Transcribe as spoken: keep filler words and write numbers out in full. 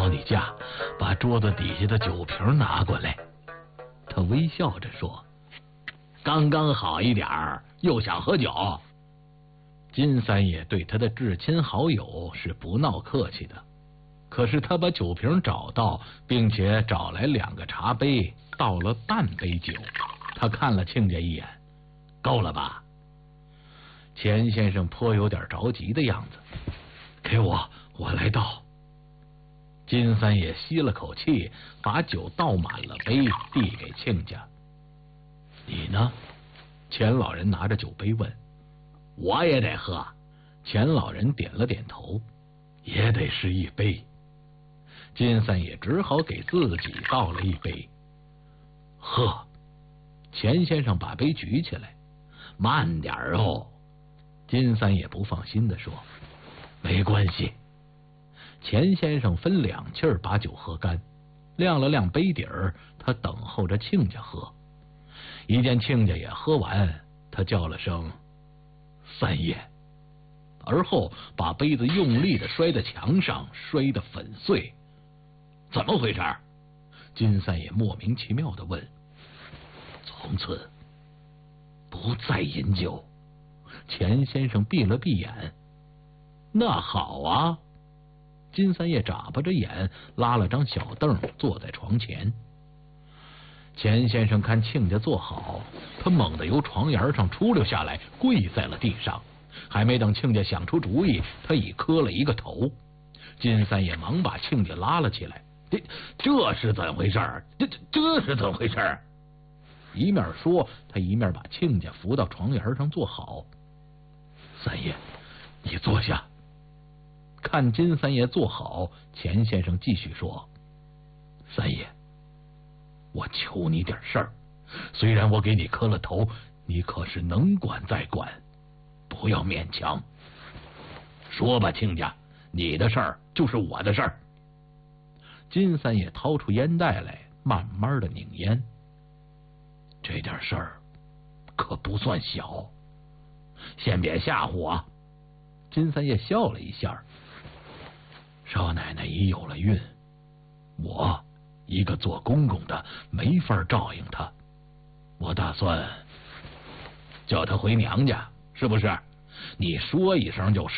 找你家，把桌子底下的酒瓶拿过来。他微笑着说：“刚刚好一点儿，又想喝酒。”金三爷对他的至亲好友是不闹客气的，可是他把酒瓶找到，并且找来两个茶杯，倒了半杯酒。他看了亲家一眼：“够了吧？”钱先生颇有点着急的样子：“给我，我来倒。”金三爷吸了口气，把酒倒满了杯，递给亲家。“你呢？”钱老人拿着酒杯问。“我也得喝。”钱老人点了点头。“也得是一杯。”金三爷只好给自己倒了一杯。“喝。”钱先生把杯举起来。“慢点哦。”金三爷不放心地说。“没关系。”钱先生分两气儿把酒喝干，晾了晾杯底儿，他等候着亲家喝。一见亲家也喝完，他叫了声“三爷”，而后把杯子用力的摔在墙上，摔得粉碎。“怎么回事？”金三爷莫名其妙地问。“从此不再饮酒。”钱先生闭了闭眼。“那好啊。”金三爷眨巴着眼，拉了张小凳坐在床前。钱先生看亲家坐好，他猛地由床沿上出溜下来，跪在了地上。还没等亲家想出主意，他已磕了一个头。金三爷忙把亲家拉了起来：“这这是怎么回事？这这这是怎么回事？”一面说，他一面把亲家扶到床沿上坐好。“三爷，你坐下。”看金三爷坐好，钱先生继续说：“三爷，我求你点事儿，虽然我给你磕了头，你可是能管再管，不要勉强。说吧，亲家，你的事儿就是我的事儿。”金三爷掏出烟袋来，慢慢的拧烟。“这点事儿可不算小，先别吓唬我。”金三爷笑了一下。“少奶奶已有了孕，我一个做公公的没法照应她，我打算叫她回娘家，是不是？你说一声就是。”